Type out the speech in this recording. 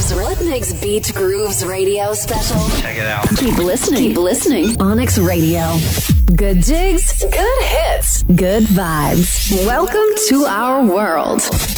Onyx Rhythmics Beat Grooves radio special. Check it out. Keep listening. Keep listening. Onyx Radio. Good jigs, good hits, good vibes. Welcome to our world.